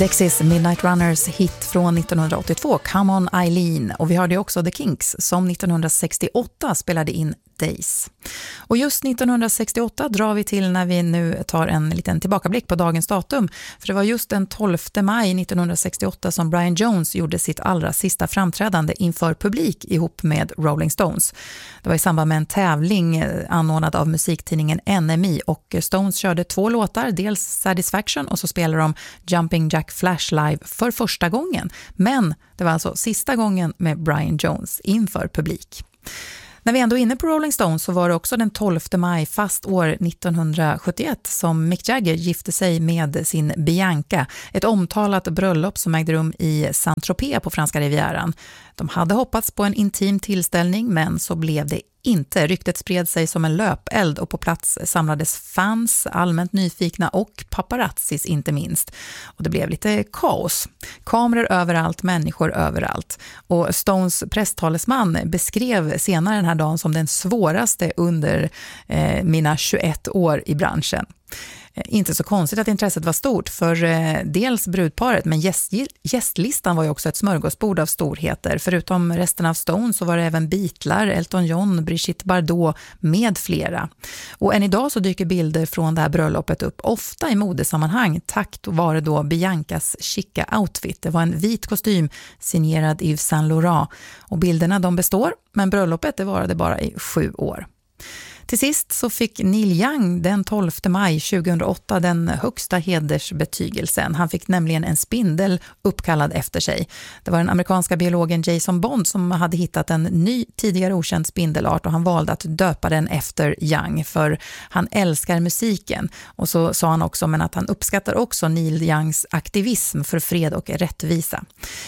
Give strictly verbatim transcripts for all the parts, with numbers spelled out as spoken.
Dexys Midnight Runners hit från nittonhundraåttiotvå, Come On Eileen. Och vi hörde också The Kinks som nittonhundrasextioåtta spelade in Days. Och just nittonhundrasextioåtta drar vi till när vi nu tar en liten tillbakablick på dagens datum. För det var just den tolfte maj nittonhundrasextioåtta som Brian Jones gjorde sitt allra sista framträdande inför publik ihop med Rolling Stones. Det var i samband med en tävling anordnad av musiktidningen N M E, och Stones körde två låtar, dels Satisfaction och så spelade de Jumping Jack Flash live för första gången. Men det var alltså sista gången med Brian Jones inför publik. När vi ändå är inne på Rolling Stones så var det också den tolfte maj fast år nittonhundrasjuttioett som Mick Jagger gifte sig med sin Bianca. Ett omtalat bröllop som ägde rum i Saint-Tropez på franska rivieran. De hade hoppats på en intim tillställning, men så blev det inte. Ryktet spred sig som en löpeld och på plats samlades fans, allmänt nyfikna och paparazzis inte minst. Och det blev lite kaos. Kameror överallt, människor överallt. Och Stones presstalesman beskrev senare den här dagen som den svåraste under eh, mina tjugoett år i branschen. Inte så konstigt att intresset var stort för eh, dels brudparet, men gäst, gästlistan var ju också ett smörgåsbord av storheter. Förutom resten av Stones så var det även Beatlar, Elton John, Brigitte Bardot med flera. Och än idag så dyker bilder från det här bröllopet upp, ofta i modesammanhang, tack vare då Biancas chicka outfit. Det var en vit kostym signerad Yves Saint Laurent, och bilderna de består, men bröllopet det varade bara i sju år. Till sist så fick Neil Young den tolfte maj tjugohundraåtta den högsta hedersbetygelsen. Han fick nämligen en spindel uppkallad efter sig. Det var den amerikanska biologen Jason Bond som hade hittat en ny tidigare okänd spindelart, och han valde att döpa den efter Young för han älskar musiken. Och så sa han också men att han uppskattar också Neil Youngs aktivism för fred och rättvisa.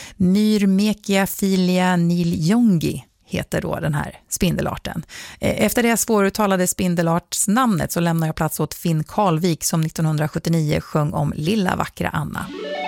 Myrmekiaphilia neiljongi heter då den här spindelarten. Efter det svåruttalade spindelartsnamnet så lämnar jag plats åt Finn Karlvik som nittonhundrasjuttionio sjöng om Lilla vackra Anna.